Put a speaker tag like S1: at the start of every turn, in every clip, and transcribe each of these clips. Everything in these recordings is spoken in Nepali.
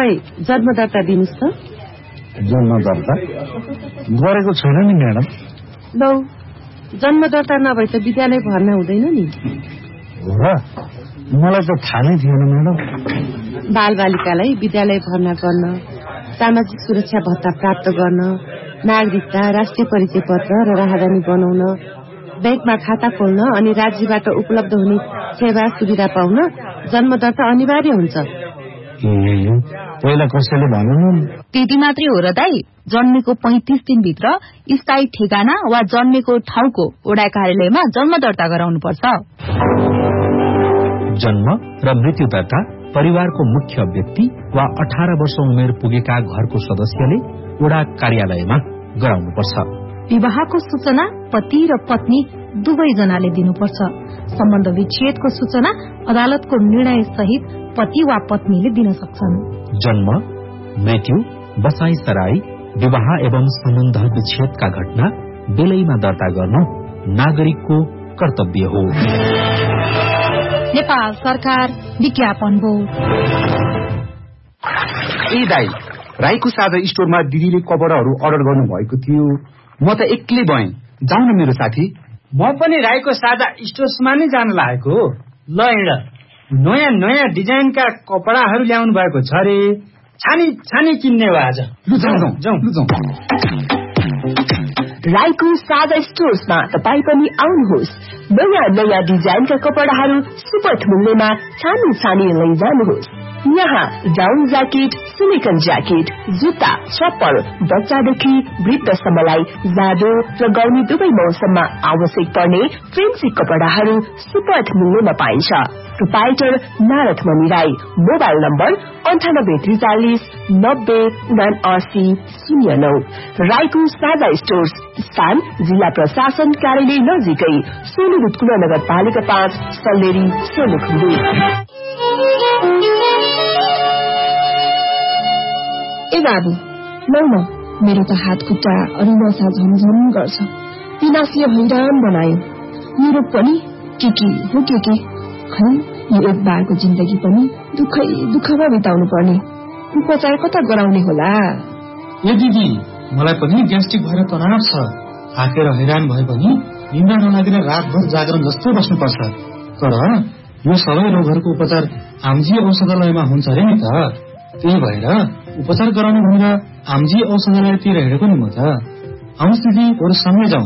S1: तपाईँ जन्म दर्ता दिनुहोस् त।
S2: जन्म दर्ता गरेको छैन नि म्याडम।
S1: लौ, जन्म दर्ता नभए त विद्यालय भर्ना हुँदैन नि।
S2: हो र? मलाई त थाहा नै थिएन म्याडम।
S1: बालबालिकालाई विद्यालय भर्ना गर्न, सामाजिक सुरक्षा भत्ता प्राप्त गर्न, नागरिकता, राष्ट्रिय परिचय पत्र र राहदानी बनाउन, बैंकमा खाता खोल्न अनि राज्यबाट उपलब्ध हुने सेवा सुविधा पाउन जन्म दर्ता अनिवार्य हुन्छ।
S2: पहिला कसैले भन्नु?
S3: त्यति मात्रै हो र दाई? जन्मेको 35 दिनभित्र स्थायी ठेगाना वा जन्मेको ठाउँको वडा कार्यालयमा जन्म दर्ता गराउनुपर्छ।
S4: जन्म र मृत्यु दर्ता परिवारको मुख्य व्यक्ति वा 18 वर्ष उमेर पुगेका घरको सदस्यले वडा कार्यालयमा गराउनुपर्छ।
S3: विवाहको सूचना पति र पत्नी दुवैजनाले दिनुपर्छ। सम्बन्ध विच्छेदको सूचना अदालतको निर्णय सहित पति वा पत्नीले दिन सक्छन्।
S4: जन्म, मृत्यु, बसाई सराई, विवाह एवं सम्बन्ध विच्छेदका घटना बेलैमा दर्ता गर्न नागरिकको कर्तव्य हो।
S3: नेपाल सरकार विज्ञापन बोर्ड।
S5: ए दाई, राईको साझा स्टोरमा दिदीले कपडाहरू अर्डर गर्नु भएको थियो। म त एक्लै भएँ, जाउँ न मेरो साथी।
S6: म पनि राईको साझा स्टोर्समा नै जान लागेको। ल हिँड, नयाँ नयाँ डिजाइनका कपडाहरू ल्याउनु भएको छ रे। छानी छानी किन्ने हो आज।
S7: राईको साझा स्टोर्समा तपाईँ पनि आउनुहोस्। नयाँ नयाँ डिजाइनका कपडाहरू सुपथ मूल्यमा छानी छानी लैजानुहोस्। यहाँ डाउन ज्याकेट, सिलिकन ज्याकेट, जुत्ता, चप्पल, बच्चादेखि वृद्धसम्मलाई जाडो र गर्मी दुवै मौसममा आवश्यक पर्ने फेन्सी कपडाहरू सुपथ मूल्यमा पाइन्छ। प्रोपाइटर नारद मणि राई। Mobile number 9843 907909। राईको साझा स्टोर्स, स्थान जिल्ला प्रशासन कार्यालय नजिकै, सोलुबुटकुला नगरपालिका 5, सल्लेरी, सोलुखुम्बु।
S8: ए बाबु, लौ न, मेरो त हात खुट्टा अनि नसा झमझम गर्छ। पिनासले हैरान बनायो। मेरो पनि के हो के खै, यो एक बारको जिन्दगी पनि दुःखमा बिताउनु पर्ने। उपचार कता गराउने होला?
S6: ए दिदी, मलाई पनि ग्यास्ट्रिक भएर तनाव छ। थाकेर हैरान भए पनि निन्द्रा नलागेर रातभर जागरण जस्तो बस्नुपर्छ। तर यो सबै रोगहरूको उपचार आमजी औषधालयमा हुन्छ अरे नि त। त्यही भएर उपचार गराउनु भनेर आमजी औषधालयतिर हिँडेको नि म त। आउनुहोस् दिदी, बरु सँगै जाउँ।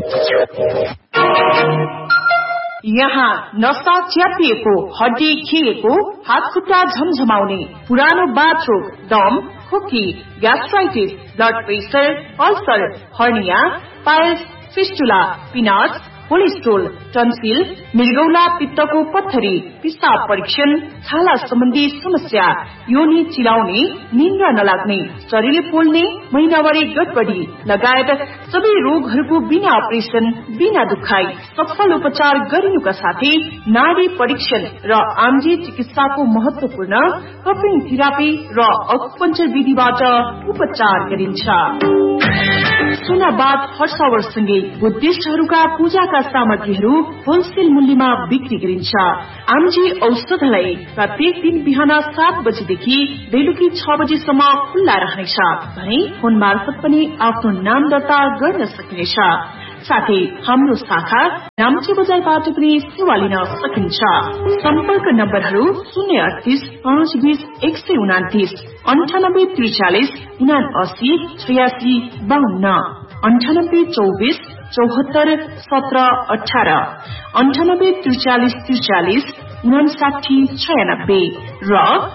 S7: यहाँ नसा च्यापिएको, हड्डी खिएको, हात खुट्टा झमझमाउने, पुरानो बाथरूम, दम, खोकी, gastritis, blood pressure, ulcer, hernia, piles, fistula, पिनास, cholesterol, tonsil, मृगौला पित्तको पत्थरी, पिसाब परीक्षण, छाला सम्बन्धी समस्या, योनि चिलाउने, निन्द्रा नलाग्ने, शरीर पोल्ने, महिनावारी गडबडी लगायत सबै रोगहरूको बिना अपरेसन, बिना दुखाई सफल उपचार गरिनुका साथै नाडी परीक्षण र आमजी चिकित्साको महत्वपूर्ण कपिङ थेरापी र अकुपञ्चर विधिबाट उपचार गरिन्छ। सुनाबाद हर्षावरसँगै बुद्धिस्टहरूका पूजाका सामग्रीहरू होलसेल मूल्यमा बिक्री गरिन्छ। आमजी औषधालय प्रत्येक दिन बिहान 7 बजेदेखि बेलुकी 6 बजेसम्म खुल्ला रहनेछ भने फोन मार्फत पनि आफ्नो नाम दर्ता गर्न सकिनेछ। साथै हाम्रो शाखा नाम्ची बजारबाट पनि सेवा लिन सकिन्छ। सम्पर्क नम्बरहरू 038 520 129, 9843 79 86 52, 9824 74 17 18, 9843 43 59 96 र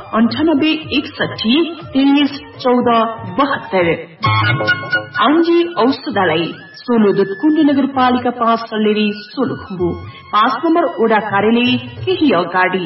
S7: 9861 23 14 72। आमजी औषधालय, सोलुदुतकुण्ड नगरपालिका 5, सल्लेरी, सोलुखुम्बु, 5 नम्बर ओडा कार्यालय केही अगाडि।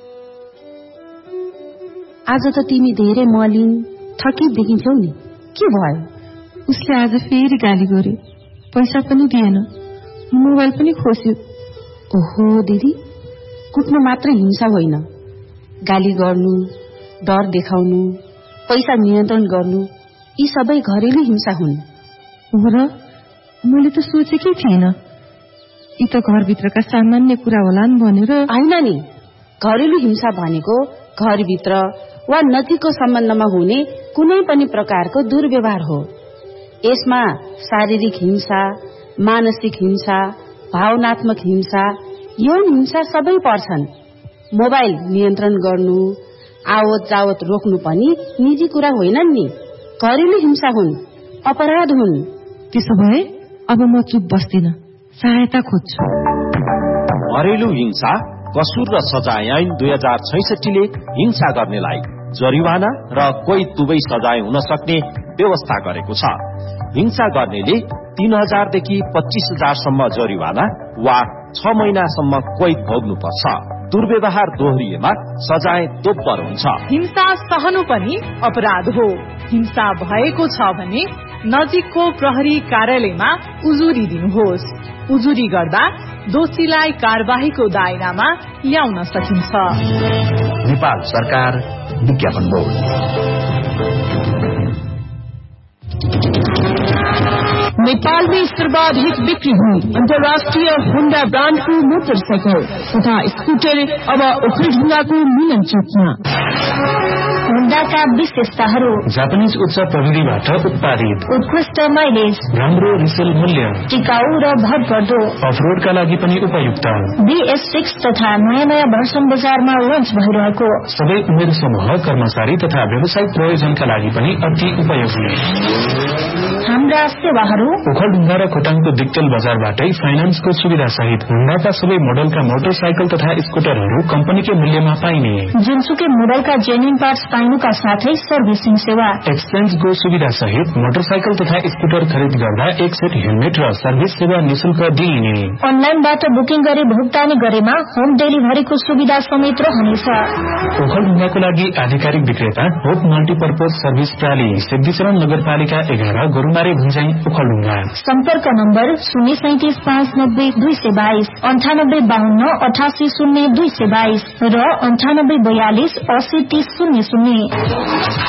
S1: आज त तिमी धेरै मलिन थकित देखिन्छौ नि, के भयो?
S8: उसले आज फेरि गाली गर्यो। पैसा पनि दिएन, मोबाइल पनि खोस्यो।
S1: ओहो दिदी, कुट्नु मात्रै हिंसा होइन, गाली गर्नु, डर देखाउनु, पैसा नियन्त्रण गर्नु, यी सबै घरेलु हिंसा हुन्।
S8: हो र? मैले त सोचेकै थिएन। यी त घरभित्रका सामान्य कुरा होला नि भनेर।
S1: होइन नि, घरेलु हिंसा भनेको घरभित्र
S9: वा नजिकको सम्बन्धमा हुने कुनै पनि प्रकारको दुर्व्यवहार हो। यसमा शारीरिक हिंसा, मानसिक हिंसा, भावनात्मक हिंसा, यौन हिंसा सबै पर्छन्। मोबाइल नियन्त्रण गर्नु, आवत जावत रोक्नु पनि निजी कुरा होइनन् नि, घरेलु हिंसा हुन्, अपराध हुन्।
S1: त्यसो भए अब म चुप बस्दिन, सहायता खोज्छु।
S10: घरेलु हिंसा कसुर र सजाय ऐन 2066 ले हिंसा गर्नेलाई जरिवाना र कोही दुवै सजाय हुन सक्ने व्यवस्था गरेको छ। हिंसा गर्नेले 3000 देखि 25000 सम्म जरिवाना वा 6 महिनासम्म कैद भोग्नुपर्छ। दुर्व्यवहार दोहोरिएमा सजाय दोब्बर हुन्छ।
S7: हिंसा सहनु पनि अपराध हो। हिंसा भएको छ भने नजिकको प्रहरी कार्यालयमा उजुरी दिनुहोस्। उजुरी गर्दा दोषीलाई कार्यवाहीको दायरामा ल्याउन सकिन्छ।
S2: नेपाल सरकार विज्ञापन बोर्ड।
S8: नेपाल में सर्वाधिक बिक्री हुई अंतर्राष्ट्रीय होंडा ब्रांड को मोटरसाइकिल तथा स्कूटर अब ओखलढुंगा को मिलन चौकमा।
S3: होंडा का विशेषताहरू:
S6: जापानीज उच्च प्रविधिबाट उत्पादित,
S3: उत्कृष्ट माइलेज,
S6: राम्रो रिसेल मूल्य,
S3: टिकाऊ र भरपर्दो,
S6: अफरोडका लागि पनि उपयुक्त।
S3: BS6 तथा नयाँ भर्सन बजारमा लन्च भइरहेको।
S6: सबै उमेर समूह, कर्मचारी तथा व्यावसायिक प्रयोजनका लागि पनि अति उपयोगी।
S3: हाम्रा सेवाहरू:
S6: ओखलढुंगा र खोटाङको दिक्तेल बजारबाटै फाइनान्सको सुविधा सहित होंडाका सबै मोडलका मोटरसाइकल तथा स्कुटरहरू कम्पनीकै मूल्यमा पाइने।
S3: जुनसुकै मोडलका जेन्युइन पार्ट्स पाइनुका साथै सर्भिसिङ सेवा,
S6: एक्सचेन्जको सुविधा सहित मोटरसाइकल तथा स्कुटर खरिद गर्दा एक सेट हेलमेट र सर्भिस सेवा निशुल्क दिइने।
S3: अनलाइनबाट बुकिङ गरी भुक्तानी गरेमा होम डेलिभरीको सुविधा समेत रहनेछ।
S6: ओखलढुंगाको लागि आधिकारिक विक्रेता होप मल्टीपर्पज सर्भिस प्राली, सिद्धिचरण नगरपालिका 11, गोरुमारे भुञ्जाङ, ओखलढुंगा।
S3: सम्पर्क नम्बर 037590222, 9852 880222 र 9842 803000।